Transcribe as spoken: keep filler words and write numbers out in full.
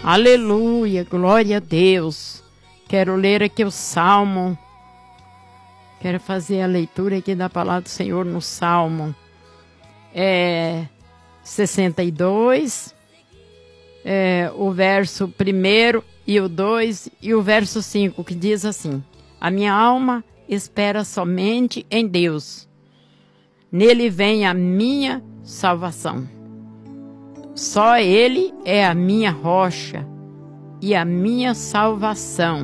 Aleluia, glória a Deus. Quero ler aqui o Salmo. Quero fazer a leitura aqui da palavra do Senhor no Salmo. É sessenta e dois, é, o verso primeiro e o dois e o verso cinco, que diz assim: a minha alma espera somente em Deus. Nele vem a minha salvação. Só Ele é a minha rocha e a minha salvação.